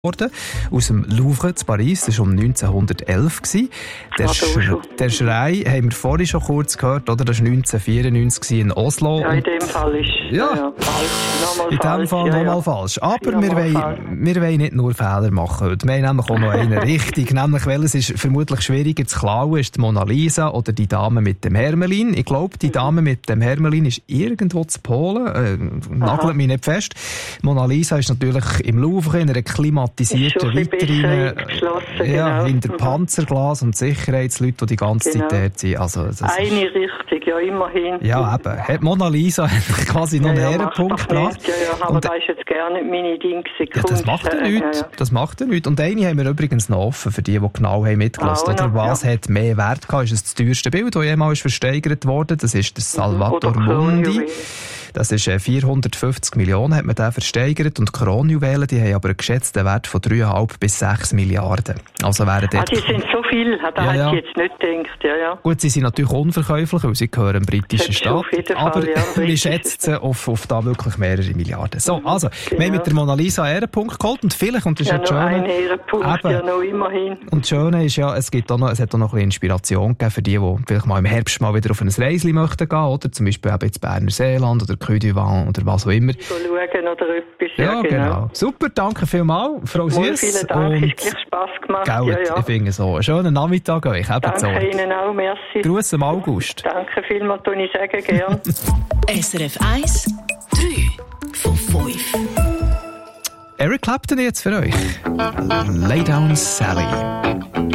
aus dem Louvre in Paris. Das war um 1911. Der Schrei haben wir vorhin schon kurz gehört, oder? Das war 1994 in Oslo. Ja, in dem Fall ist falsch. In dem Fall nochmal falsch. Aber wir wollen nicht nur Fehler machen heute. Wir haben nämlich auch noch einen richtig. Nämlich, welches ist vermutlich schwieriger zu klauen, ist die Mona Lisa oder die Dame mit dem Hermelin. Ich glaube, die Dame mit dem Hermelin ist irgendwo zu Polen. Nagelt mich nicht fest. Mona Lisa ist natürlich im Louvre in einer klimatisierten Vitrine. Genau. Hinter Panzerglas und Sicherheitsleute, die die ganze Zeit dort sind. Also, eine Richtung, ja, immerhin. Ja, eben. Hat Mona Lisa quasi noch einen Ehrenpunkt gebracht. Ja, aber das ist jetzt gar nicht meine Dinge. Ja, das macht ja nichts. Das macht ja nichts. Und eine haben wir übrigens noch offen, für die genau haben mitgelassen. Oder was hat mehr Wert gehabt? Ist das teuerste Bild, das jemals versteigert wurde? Das ist der Salvator Mundi. Das ist 450 Millionen, hat man den versteigert. Und die Kronjuwelen, die haben aber einen geschätzten Wert von 3,5 bis 6 Milliarden. Also wären dort... die sind so viel, hätte ich jetzt nicht gedacht. Ja. Gut, sie sind natürlich unverkäuflich, weil sie gehören im britischen Staat. Aber wir schätzen sie auf da wirklich mehrere Milliarden. So, also, wir haben mit der Mona Lisa einen Ehrenpunkt geholt. Und vielleicht, und das ist ja das Schöne... ein Ehrenpunkt, ja, noch immerhin. Und das Schöne ist ja, es hat auch noch ein bisschen Inspiration gegeben für die vielleicht mal im Herbst mal wieder auf ein Reisli möchten gehen, oder? Zum Beispiel eben ins Berner Seeland oder Côte d'Ivoire oder was auch immer. Schauen oder etwas. Ja, genau. Super, danke vielmals, Frau Süss. Vielen Dank, es hat gleich Spass gemacht. Ich finde so. Einen schönen Nachmittag euch. Danke Ihnen auch, merci. Gruß im August. Danke vielmals, tue ich sagen, gern. SRF 1, 3 von 5. Eric Clapton jetzt für euch. Lay Down Sally.